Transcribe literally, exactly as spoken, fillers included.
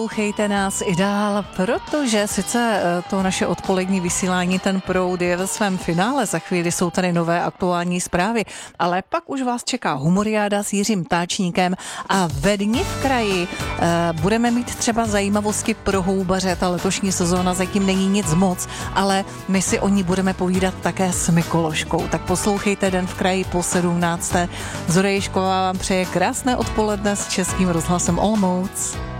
Poslouchejte nás i dál, protože sice to naše odpolední vysílání, ten proud je ve svém finále, za chvíli jsou tady nové aktuální zprávy, ale pak už vás čeká humoriáda s Jiřím Táčníkem a ve dni v kraji eh, budeme mít třeba zajímavosti pro houbaře, ta letošní sezóna zatím není nic moc, ale my si o ní budeme povídat také s Mikološkou, tak poslouchejte Den v kraji po sedmnácté. Zora Ježková vám přeje krásné odpoledne s Českým rozhlasem Olomouc.